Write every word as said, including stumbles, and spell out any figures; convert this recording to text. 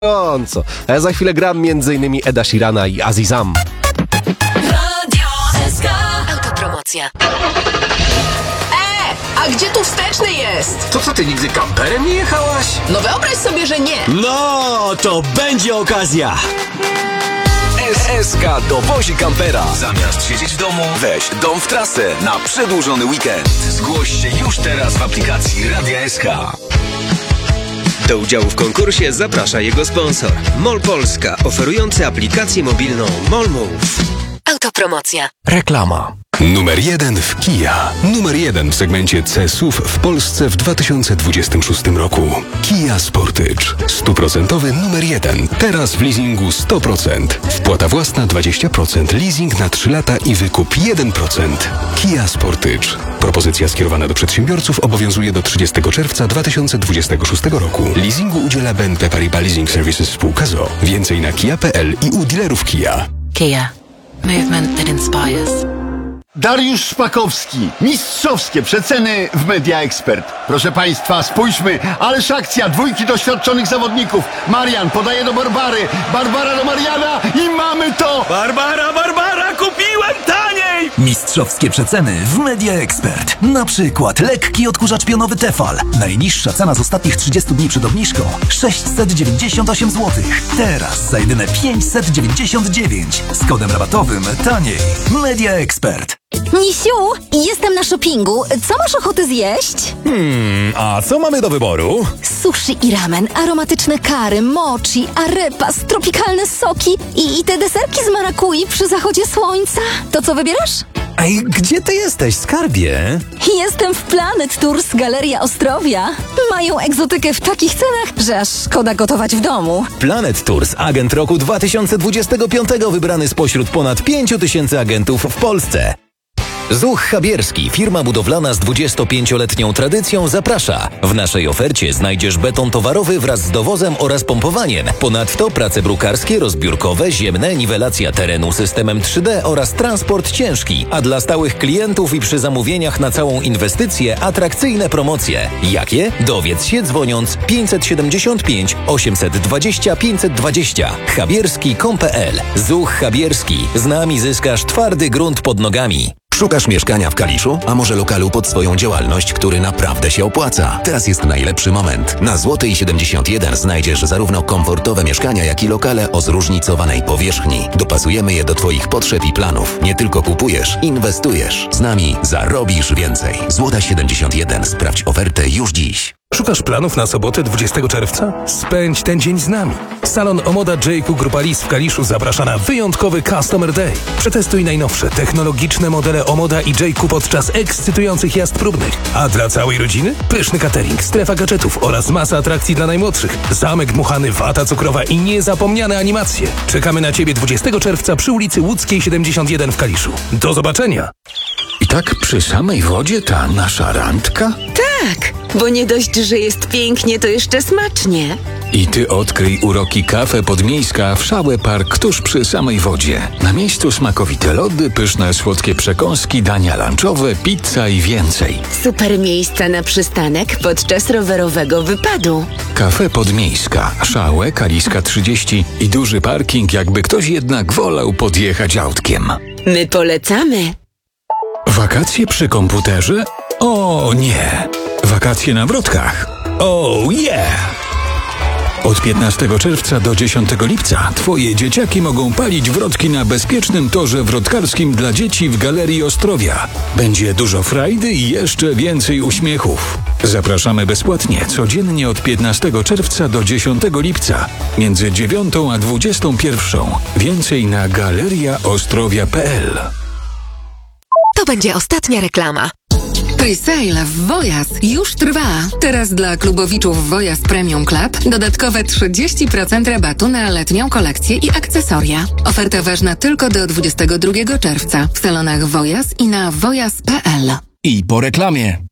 Gorąco. A ja za chwilę gram między innymi Eda Sheerana i Azizam. Radio S K. Autopromocja. E, a gdzie tu wsteczny jest? To co, ty nigdy kamperem nie jechałaś? No wyobraź sobie, że nie. No, to będzie okazja. S K dowozi kampera. Zamiast siedzieć w domu, weź dom w trasę na przedłużony weekend. Zgłoś się już teraz w aplikacji Radia S K. Do udziału w konkursie zaprasza jego sponsor. MOL Polska, oferujący aplikację mobilną MOL Move. Autopromocja. Reklama. Numer jeden w Kia. Numer jeden w segmencie C S U V w Polsce w dwa tysiące dwudziestym szóstym roku. Kia Sportage. Stuprocentowy numer jeden. Teraz w leasingu sto procent. Wpłata własna dwadzieścia procent. Leasing na trzy lata i wykup jeden procent. Kia Sportage. Propozycja skierowana do przedsiębiorców obowiązuje do trzydziestego czerwca dwa tysiące dwudziestego szóstego roku. Leasingu udziela B N P Paribas Leasing Services spółka z o o. Więcej na kia kropka p l i u dealerów Kia. Kia. Movement that inspires. Dariusz Szpakowski. Mistrzowskie przeceny w Media Expert. Proszę Państwa, spójrzmy. Ależ akcja dwójki doświadczonych zawodników. Marian podaje do Barbary. Barbara do Mariana i mamy to! Barbara, Barbara, kupiłem taniej! Mistrzowskie przeceny w Media Expert. Na przykład lekki odkurzacz pionowy Tefal. Najniższa cena z ostatnich trzydziestu dni przed obniżką sześćset dziewięćdziesiąt osiem złotych. Teraz za jedyne pięćset dziewięćdziesiąt dziewięć. Z kodem rabatowym taniej. Media Expert. Misiu, jestem na shoppingu. Co masz ochotę zjeść? Hmm, a co mamy do wyboru? Sushi i ramen, aromatyczne kary, mochi, arepas, tropikalne soki i, i te deserki z marakui przy zachodzie słońca. To co wybierasz? Ej, gdzie ty jesteś, skarbie? Jestem w Planet Tours Galeria Ostrowia. Mają egzotykę w takich cenach, że aż szkoda gotować w domu. Planet Tours, agent roku dwa tysiące dwudziestego piątego, wybrany spośród ponad pięciu tysięcy agentów w Polsce. Zuch Chabierski, firma budowlana z dwudziestopięcioletnią tradycją, zaprasza. W naszej ofercie znajdziesz beton towarowy wraz z dowozem oraz pompowaniem. Ponadto prace brukarskie, rozbiórkowe, ziemne, niwelacja terenu systemem trzy D oraz transport ciężki. A dla stałych klientów i przy zamówieniach na całą inwestycję atrakcyjne promocje. Jakie? Dowiedz się dzwoniąc pięćset siedemdziesiąt pięć osiemset dwadzieścia pięćset dwadzieścia. Chabierski kropka com kropka p l. Zuch Chabierski. Z nami zyskasz twardy grunt pod nogami. Szukasz mieszkania w Kaliszu? A może lokalu pod swoją działalność, który naprawdę się opłaca? Teraz jest najlepszy moment. Na Złotej siedemdziesiąt jeden znajdziesz zarówno komfortowe mieszkania, jak i lokale o zróżnicowanej powierzchni. Dopasujemy je do Twoich potrzeb i planów. Nie tylko kupujesz, inwestujesz. Z nami zarobisz więcej. Złota siedemdziesiąt jeden. Sprawdź ofertę już dziś. Szukasz planów na sobotę dwudziestego czerwca? Spędź ten dzień z nami. Salon Omoda J Q Grupa Lis w Kaliszu zaprasza na wyjątkowy Customer Day. Przetestuj najnowsze, technologiczne modele Omoda i J Q podczas ekscytujących jazd próbnych. A dla całej rodziny? Pyszny catering, strefa gadżetów oraz masa atrakcji dla najmłodszych. Zamek dmuchany, wata cukrowa i niezapomniane animacje. Czekamy na Ciebie dwudziestego czerwca przy ulicy Łódzkiej siedemdziesiąt jeden w Kaliszu. Do zobaczenia! I tak przy samej wodzie ta nasza randka? Tak, bo nie dość, że jest pięknie, to jeszcze smacznie. I ty odkryj uroki Kafe Podmiejska w Szałe Park tuż przy samej wodzie. Na miejscu smakowite lody, pyszne słodkie przekąski, dania lunchowe, pizza i więcej. Super miejsca na przystanek podczas rowerowego wypadu. Kafe Podmiejska, Szałe, Kaliska trzydzieści i duży parking, jakby ktoś jednak wolał podjechać autkiem. My polecamy. Wakacje przy komputerze? O nie! Wakacje na wrotkach? Oh yeah! Od piętnastego czerwca do dziesiątego lipca Twoje dzieciaki mogą palić wrotki na bezpiecznym torze wrotkarskim dla dzieci w Galerii Ostrowia. Będzie dużo frajdy i jeszcze więcej uśmiechów. Zapraszamy bezpłatnie codziennie od piętnastego czerwca do dziesiątego lipca między dziewiątą a dwudziestą pierwszą. Więcej na galeria ostrowia kropka p l. To będzie ostatnia reklama. Presale w Wojas już trwa. Teraz dla klubowiczów Wojas Premium Club dodatkowe trzydzieści procent rabatu na letnią kolekcję i akcesoria. Oferta ważna tylko do dwudziestego drugiego czerwca w salonach Wojas i na wojas kropka p l. I po reklamie.